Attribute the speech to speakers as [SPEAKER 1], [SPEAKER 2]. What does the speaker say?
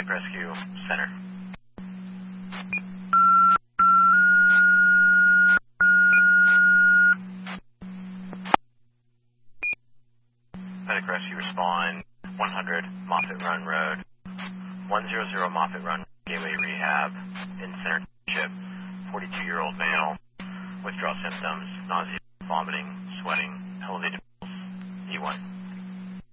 [SPEAKER 1] Rescue Center. Medic Rescue respond 100 Moffett Run Road. 100 Moffett Run, Gateway Rehab, in Center Township. 42-year-old male. Withdrawal symptoms, nausea, vomiting, sweating, elevated pulse. E1.